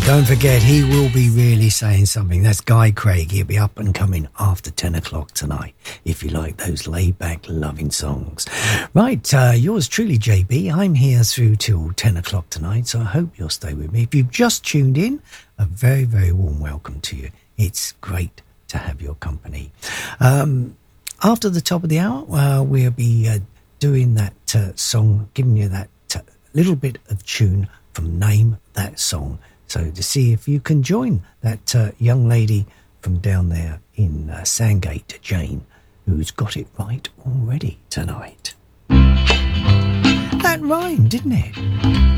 Don't forget, he will be really saying something. That's Guy Craig. He'll be up and coming after 10 o'clock tonight, if you like those laid-back, loving songs. Right, yours truly, JB. I'm here through till 10 o'clock tonight, so I hope you'll stay with me. If you've just tuned in, a very, very warm welcome to you. It's great to have your company. After the top of the hour, we'll be doing that song, giving you that little bit of tune from Name That Song. So to see if you can join that young lady from down there in Sandgate, Jane, who's got it right already tonight. That rhymed, didn't it?